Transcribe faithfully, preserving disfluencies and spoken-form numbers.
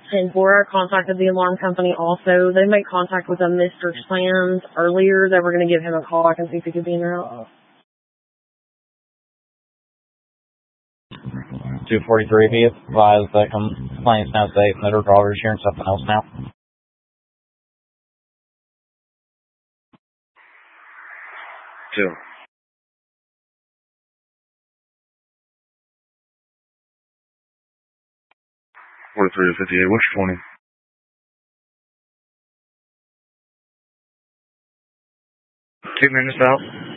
And Bora contacted the alarm company also. They made contact with a Mister Slams earlier. They were going to give him a call. I can see if he could be in there. two forty-three, he advised that complaint's now safe and that her daughter's hearing something else now. Two. forty-three to fifty-eight, what's your twenty? Two minutes out.